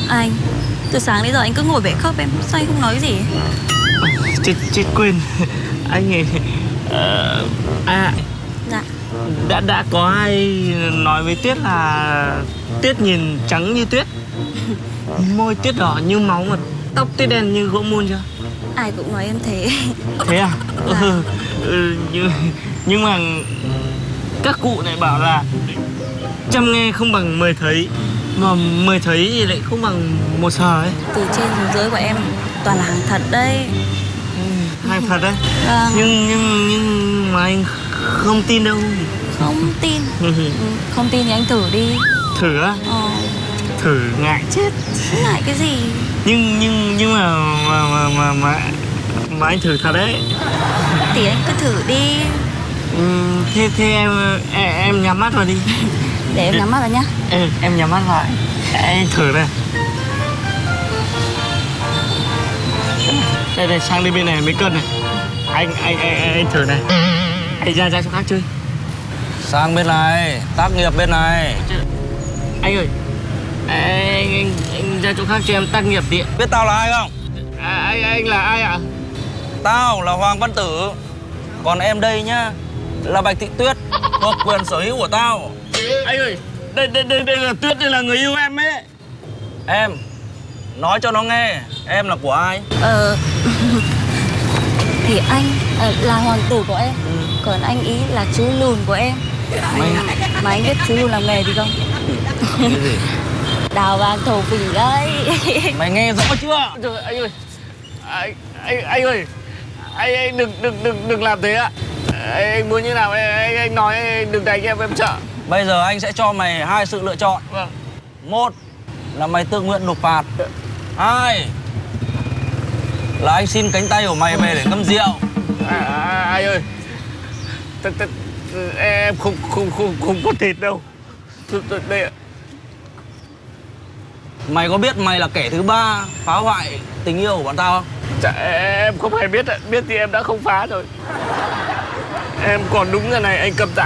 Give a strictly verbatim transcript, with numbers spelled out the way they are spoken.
Anh, từ sáng đến giờ anh cứ ngồi bể khóc em, sao anh không nói cái gì? Chết, chết quên. Anh ấy... Ờ... À... Dạ. Đã, đã có ai nói với Tuyết là Tuyết nhìn trắng như tuyết, môi Tuyết đỏ như máu, mà tóc Tuyết đen như gỗ mun chưa? Ai cũng nói em thế. Thế à? Dạ. Ừ, ừ, nhưng, nhưng mà các cụ lại bảo là trăm nghe không bằng mười thấy, mà mười thấy thì lại không bằng một sờ ấy. Từ trên xuống dưới của em toàn là hàng thật đấy. Hàng thật đấy. Vâng. Nhưng, nhưng, nhưng mà anh không tin đâu. Không tin. Ừ, không tin thì anh thử đi. Thử á? Ờ. Thử ngại chết. Ngại cái gì? Nhưng nhưng nhưng mà mà mà mà mà, mà anh thử thật đấy. Thì anh cứ thử đi. Ừ, thế thế em, em em nhắm mắt vào đi. Để em nhắm mắt vào nhá. Ừ, em nhắm mắt vào. Anh thử đây. Đây đây, sang đây bên này mấy cân này. Anh anh anh, anh thử này. Anh ra ra chỗ khác chơi. Sang bên này, tác nghiệp bên này. Anh ơi, anh, anh, anh ra chỗ khác cho em tác nghiệp điện. Biết tao là ai không? À, anh anh là ai ạ? Tao là Hoàng Văn Tử. Còn em đây nhá, là Bạch Thị Tuyết, thuộc quyền sở hữu của tao. Anh ơi, đây đây đây, đây là Tuyết, đây là người yêu em ấy. Em, nói cho nó nghe, em là của ai? Ờ... Thì anh ờ, là hoàng tử của em. Ừ. Còn anh ý là chú lùn của em. Mày... Mà anh biết chú lùn làm nghề gì không? Cái gì? Đào vàng thổ phỉ đấy. Mày nghe rõ chưa? Trời, anh ơi, anh anh anh ơi, anh anh đừng đừng đừng đừng làm thế ạ. Anh, anh muốn như nào anh anh, anh nói, anh đừng đánh em em sợ. Bây giờ anh sẽ cho mày hai sự lựa chọn. Vâng. Một là mày tự nguyện nộp phạt. Hai là anh xin cánh tay của mày về để ngâm rượu. À, à, anh ơi, t, t, em không không không không có thịt đâu. T, t, đây ạ. Mày có biết mày là kẻ thứ ba phá hoại tình yêu của bọn tao không? Chả, em không hề biết ạ. Biết thì em đã không phá rồi. Em còn đúng giờ này anh cầm dao.